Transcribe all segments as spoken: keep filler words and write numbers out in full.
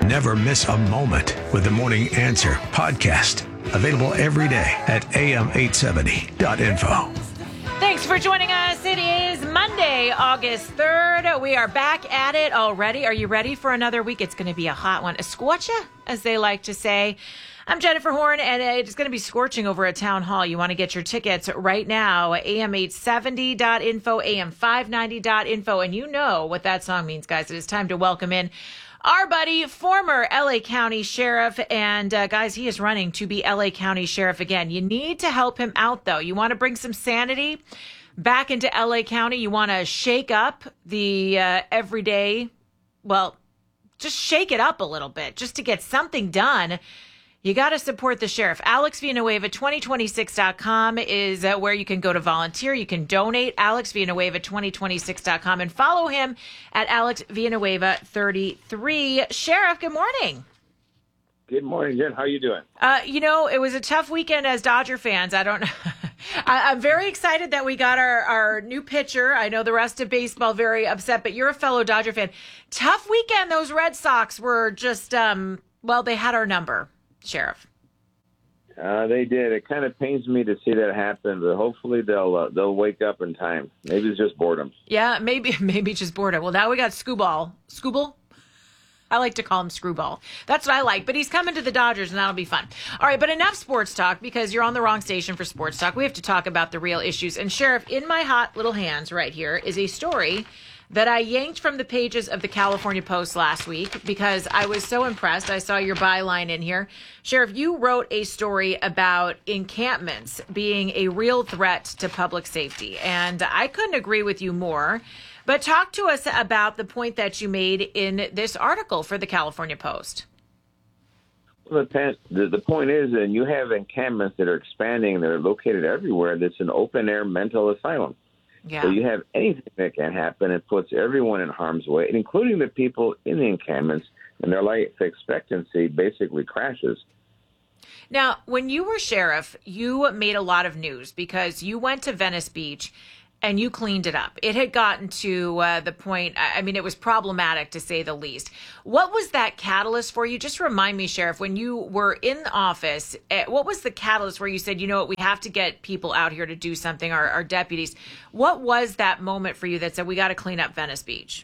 Never miss a moment with the Morning Answer podcast. Available every day at a m eight seventy dot info. Thanks for joining us. It is Monday, August third. We are back at it already. Are you ready for another week? It's going to be a hot one. A scorcher, as they like to say. I'm Jennifer Horn, and it's going to be scorching over at Town Hall. You want to get your tickets right now, a m eight seventy dot info, a m five ninety dot info. And you know what that song means, guys. It is time to welcome in our buddy, former L A County Sheriff. And uh, guys, he is running to be L A County Sheriff again. You need to help him out, though. You want to bring some sanity back into L A County. You want to shake up the uh, everyday, well, just shake it up a little bit just to get something done. You got to support the sheriff. Alex Villanueva, twenty twenty-six dot com is uh, where you can go to volunteer. You can donate. Alex Villanueva, twenty twenty-six dot com, and follow him at Alex Villanueva thirty-three. Sheriff, good morning. Good morning, Jen. How are you doing? Uh, you know, it was a tough weekend as Dodger fans. I don't know. I, I'm very excited that we got our, our new pitcher. I know the rest of baseball very upset, but you're a fellow Dodger fan. Tough weekend. Those Red Sox were just, um, well, they had our number. Sheriff. Uh, they did. It kind of pains me to see that happen, but hopefully they'll uh, they'll wake up in time. Maybe it's just boredom. Yeah, maybe maybe just boredom. Well, now we got Scooball. Scooball? I like to call him Screwball. That's what I like. But he's coming to the Dodgers, and that'll be fun. All right, but enough sports talk, because you're on the wrong station for sports talk. We have to talk about the real issues. And Sheriff, in my hot little hands right here is a story that I yanked from the pages of the California Post last week because I was so impressed. I saw your byline in here. Sheriff, you wrote a story about encampments being a real threat to public safety, and I couldn't agree with you more. But talk to us about the point that you made in this article for the California Post. Well, the, the point is that you have encampments that are expanding. They're located everywhere. That's an open-air mental asylum. Yeah. So you have anything that can happen. It puts everyone in harm's way, including the people in the encampments, and their life expectancy basically crashes. Now, when you were sheriff, you made a lot of news because you went to Venice Beach and you cleaned it up. It had gotten to uh, the point, I mean, it was problematic to say the least. What was that catalyst for you? Just remind me, Sheriff, when you were in office, what was the catalyst where you said, you know what, we have to get people out here to do something, our, our deputies. What was that moment for you that said, we got to clean up Venice Beach?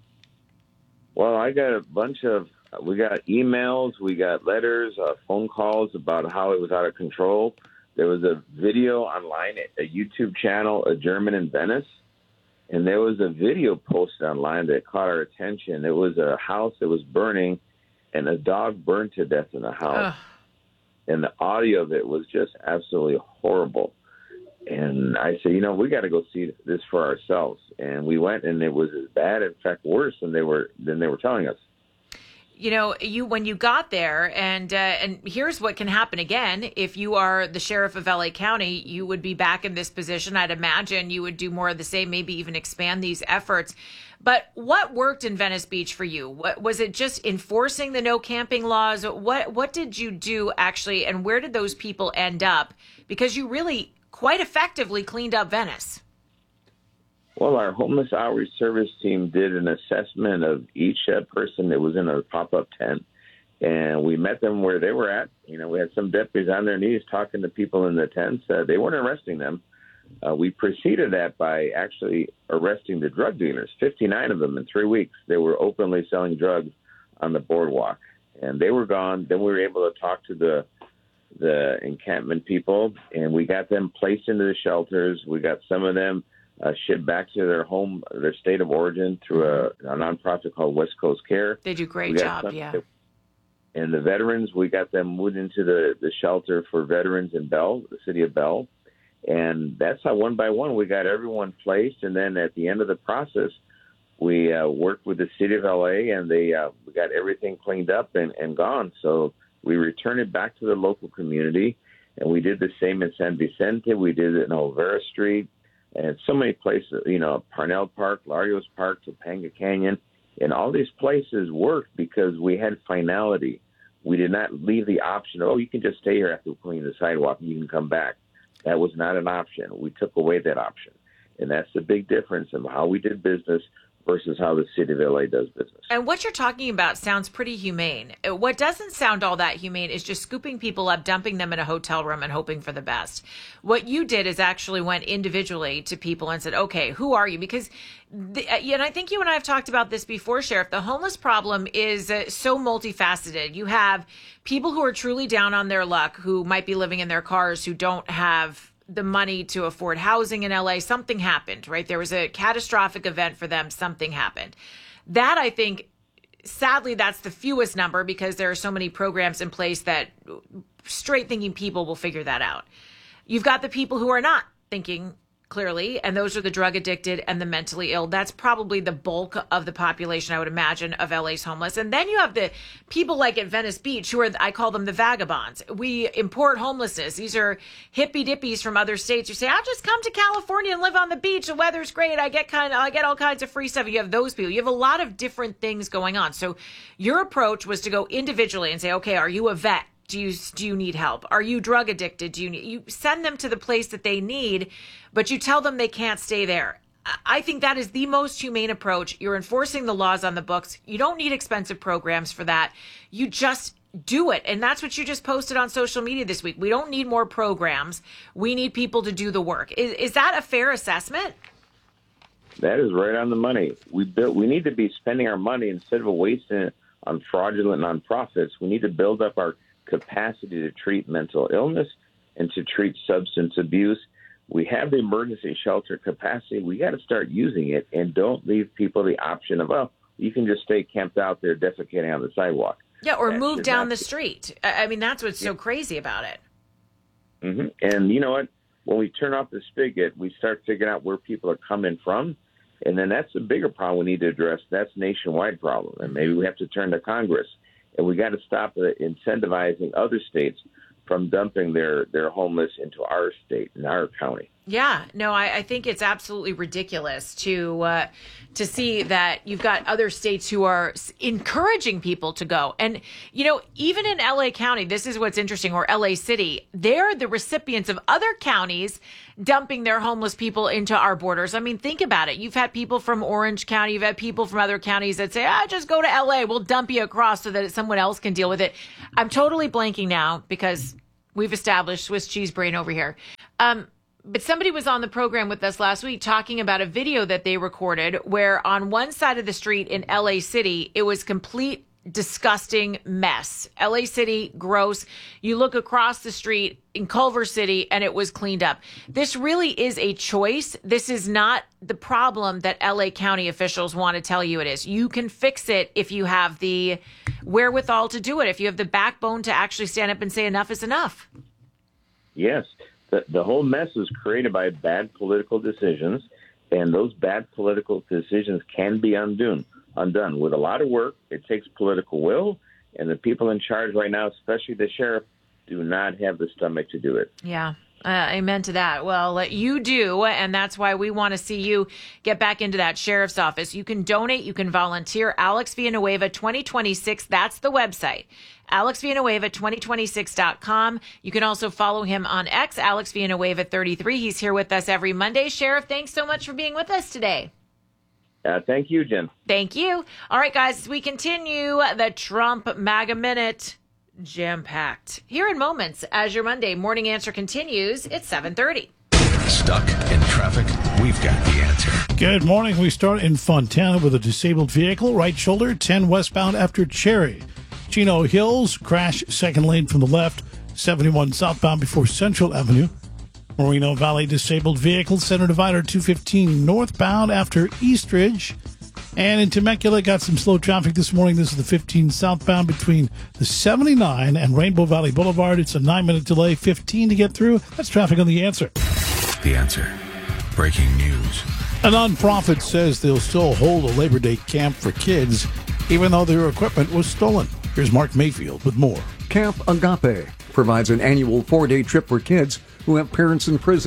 Well, I got a bunch of, we got emails, we got letters, uh, phone calls about how it was out of control. There was a video online, a YouTube channel, A German in Venice, and there was a video posted online that caught our attention. It was a house that was burning, and a dog burned to death in the house. Ugh. And the audio of it was just absolutely horrible. And I said, you know, we got to go see this for ourselves. And we went, and it was as bad, in fact, worse than they were than they were telling us. You know, you when you got there, and uh, and here's what can happen again. If you are the sheriff of L A County, you would be back in this position. I'd imagine you would do more of the same, maybe even expand these efforts. But what worked in Venice Beach for you? What, was it just enforcing the no camping laws? What what did you do actually, and where did those people end up? Because you really quite effectively cleaned up Venice. Well, our homeless outreach service team did an assessment of each uh, person that was in a pop-up tent, and we met them where they were at. You know, we had some deputies on their knees talking to people in the tents. Uh, they weren't arresting them. Uh, we preceded that by actually arresting the drug dealers, fifty-nine of them in three weeks. They were openly selling drugs on the boardwalk, and they were gone. Then we were able to talk to the the encampment people, and we got them placed into the shelters. We got some of them Uh, shipped back to their home, their state of origin, through a, a nonprofit called West Coast Care. They do a great job, yeah. That, and the veterans, we got them moved into the, the shelter for veterans in Bell, the city of Bell. And that's how one by one we got everyone placed. And then at the end of the process, we uh, worked with the city of L A, and they uh, we got everything cleaned up and, and gone. So we returned it back to the local community. And we did the same in San Vicente. We did it in Olvera Street. And so many places, you know, Parnell Park, Larios Park, Topanga Canyon, and all these places worked because we had finality. We did not leave the option, oh, you can just stay here after we clean the sidewalk and you can come back. That was not an option. We took away that option. And that's the big difference in how we did business. versus how the city of L A does business. And what you're talking about sounds pretty humane. What doesn't sound all that humane is just scooping people up, dumping them in a hotel room and hoping for the best. What you did is actually went individually to people and said, okay, who are you? Because, the, and I think you and I have talked about this before, Sheriff, the homeless problem is uh, so multifaceted. You have people who are truly down on their luck, who might be living in their cars, who don't have the money to afford housing in L A. Something happened, right? There was a catastrophic event for them. Something happened. That, I think, sadly, that's the fewest number because there are so many programs in place that straight thinking people will figure that out. You've got the people who are not thinking clearly, and those are the drug addicted and the mentally ill. That's probably the bulk of the population, I would imagine, of L A's homeless. And then you have the people like at Venice Beach who are, I call them the vagabonds. We import homelessness. These are hippy dippies from other states who say, I'll just come to California and live on the beach. The weather's great. I get kind of, I get all kinds of free stuff. You have those people. You have a lot of different things going on. So your approach was to go individually and say, okay, are you a vet? Do you do you need help? Are you drug addicted? Do you need, you send them to the place that they need, but you tell them they can't stay there. I think that is the most humane approach. You're enforcing the laws on the books. You don't need expensive programs for that. You just do it. And that's what you just posted on social media this week. We don't need more programs. We need people to do the work. Is, is that a fair assessment? That is right on the money. We built, we need to be spending our money instead of wasting it on fraudulent nonprofits. We need to build up our capacity to treat mental illness and to treat substance abuse. We have the emergency shelter capacity. We got to start using it and don't leave people the option of, oh, you can just stay camped out there defecating on the sidewalk. Yeah, or that move down the be. street. I mean, that's what's yeah. so crazy about it. Mm-hmm. And you know what? When we turn off the spigot, we start figuring out where people are coming from. And then that's a bigger problem we need to address. That's a nationwide problem. And maybe we have to turn to Congress. And we got to stop incentivizing other states from dumping their, their homeless into our state and our county. Yeah, no, I, I think it's absolutely ridiculous to uh, to see that you've got other states who are encouraging people to go. And, you know, even in L A County, this is what's interesting, or L A City, they're the recipients of other counties dumping their homeless people into our borders. I mean, think about it. You've had people from Orange County, you've had people from other counties that say, ah, just go to L A, we'll dump you across so that someone else can deal with it. I'm totally blanking now because we've established Swiss cheese brain over here. Um, But somebody was on the program with us last week talking about a video that they recorded where on one side of the street in L A City, it was complete disgusting mess. L A City, gross. You look across the street in Culver City and it was cleaned up. This really is a choice. This is not the problem that L A County officials want to tell you it is. You can fix it if you have the wherewithal to do it, if you have the backbone to actually stand up and say enough is enough. Yes. The, the whole mess was created by bad political decisions, and those bad political decisions can be undone. Undone with a lot of work. It takes political will, and the people in charge right now, especially the sheriff, do not have the stomach to do it. Yeah. Uh, amen to that. Well, you do, and that's why we want to see you get back into that sheriff's office. You can donate. You can volunteer. Alex Villanueva twenty twenty-six. That's the website. Alex Villanueva twenty twenty-six dot com. You can also follow him on X, Alex Villanueva thirty-three. He's here with us every Monday. Sheriff, thanks so much for being with us today. Uh, thank you, Jen. Thank you. All right, guys, as we continue the Trump MAGA Minute, jam-packed. Here in moments, as your Monday morning answer continues, it's seven thirty. Stuck in traffic? We've got the answer. Good morning. We start in Fontana with a disabled vehicle, right shoulder, ten westbound after Cherry. Chino Hills, crash second lane from the left, seventy-one southbound before Central Avenue. Moreno Valley disabled vehicle, center divider two fifteen northbound after Eastridge. And in Temecula, got some slow traffic this morning. This is the fifteen southbound between the seventy-nine and Rainbow Valley Boulevard. It's a nine-minute delay, fifteen to get through. That's traffic on The Answer. The Answer. Breaking news. A nonprofit says they'll still hold a Labor Day camp for kids, even though their equipment was stolen. Here's Mark Mayfield with more. Camp Agape provides an annual four-day trip for kids who have parents in prison.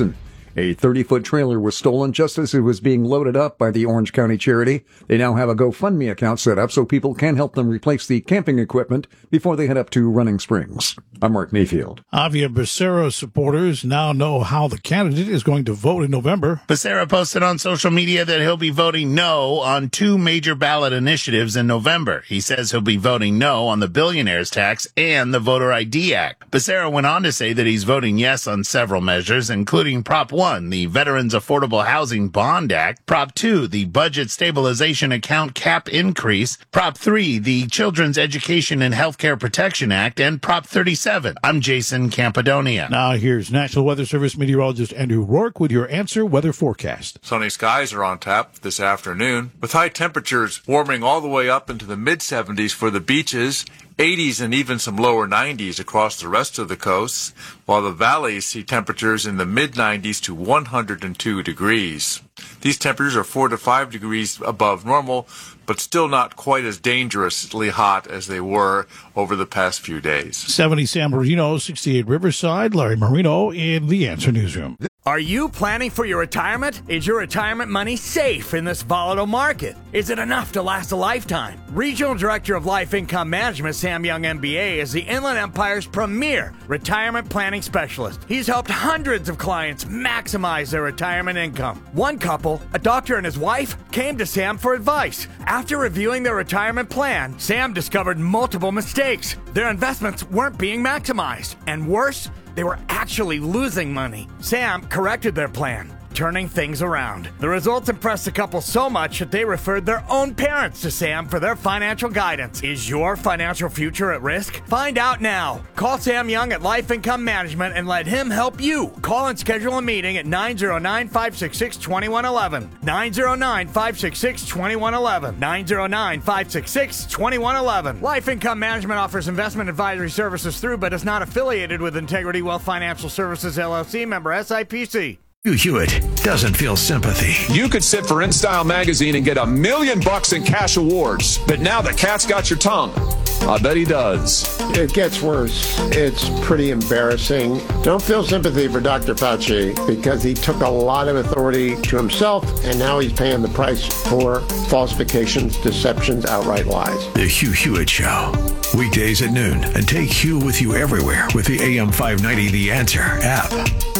A thirty-foot trailer was stolen just as it was being loaded up by the Orange County charity. They now have a GoFundMe account set up so people can help them replace the camping equipment before they head up to Running Springs. I'm Mark Mayfield. Javier Becerra supporters now know how the candidate is going to vote in November. Becerra posted on social media that he'll be voting no on two major ballot initiatives in November. He says he'll be voting no on the billionaire's tax and the Voter I D Act. Becerra went on to say that he's voting yes on several measures, including Prop one, the Veterans Affordable Housing Bond Act, Prop two, the Budget Stabilization Account Cap Increase, Prop three, the Children's Education and Healthcare Protection Act, and Prop thirty-seven. I'm Jason Campadonia. Now here's National Weather Service meteorologist Andrew Rourke with your Answer Weather Forecast. Sunny skies are on tap this afternoon, with high temperatures warming all the way up into the mid seventies for the beaches, eighties and even some lower nineties across the rest of the coast, while the valleys see temperatures in the mid nineties to one hundred two degrees. These temperatures are four to five degrees above normal, but still not quite as dangerously hot as they were over the past few days. seventy San Marino, sixty-eight Riverside. Larry Marino in the Answer Newsroom. Are you planning for your retirement? Is your retirement money safe in this volatile market? Is it enough to last a lifetime? Regional Director of Life Income Management, Sam Young, M B A, is the Inland Empire's premier retirement planning specialist. He's helped hundreds of clients maximize their retirement income. One couple, a doctor and his wife, came to Sam for advice. After reviewing their retirement plan, Sam discovered multiple mistakes. Their investments weren't being maximized. And worse, they were actually losing money. Sam corrected their plan, turning things around. The results impressed the couple so much that they referred their own parents to Sam for their financial guidance. Is your financial future at risk? Find out now. Call Sam Young at Life Income Management and let him help you. Call and schedule a meeting at nine zero nine, five six six, two one one one. nine zero nine, five six six, two one one one. nine zero nine, five six six, two one one one. Life Income Management offers investment advisory services through but is not affiliated with Integrity Wealth Financial Services, L L C, member S I P C. Hugh Hewitt doesn't feel sympathy. You could sit for InStyle magazine and get a million bucks in cash awards, but now the cat's got your tongue. I bet he does. It gets worse. It's pretty embarrassing. Don't feel sympathy for Doctor Fauci because he took a lot of authority to himself and now he's paying the price for falsifications, deceptions, outright lies. The Hugh Hewitt Show. Weekdays at noon, and take Hugh with you everywhere with the A M five ninety The Answer app.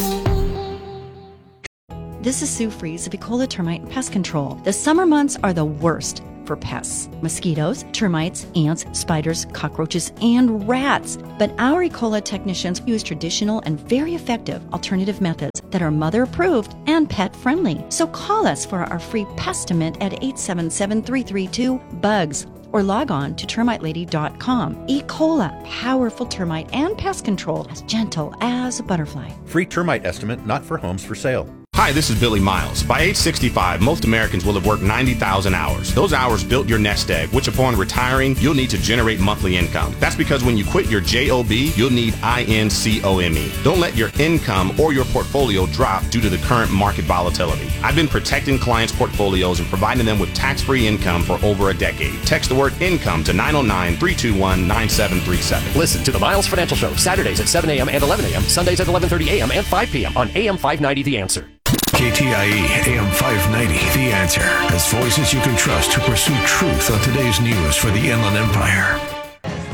This is Sue Fries of Ecola Termite and Pest Control. The summer months are the worst for pests. Mosquitoes, termites, ants, spiders, cockroaches, and rats. But our Ecola technicians use traditional and very effective alternative methods that are mother-approved and pet-friendly. So call us for our free Pestimate at eight seven seven, three three two, BUGS. Or log on to termite lady dot com. Ecola, powerful termite and pest control, as gentle as a butterfly. Free termite estimate not for homes for sale. Hi, this is Billy Miles. By age sixty-five, most Americans will have worked ninety thousand hours. Those hours built your nest egg, which upon retiring, you'll need to generate monthly income. That's because when you quit your job, you'll need income. Don't let your income or your portfolio drop due to the current market volatility. I've been protecting clients' portfolios and providing them with tax-free income for over a decade. Text the word income to nine oh nine, three two one, nine seven three seven. Listen to the Miles Financial Show, Saturdays at seven a.m. and eleven a.m., Sundays at eleven thirty a.m. and five p.m. on A M five ninety The Answer. K T I E A M five ninety The Answer. As voices you can trust to pursue truth on today's news for the Inland Empire.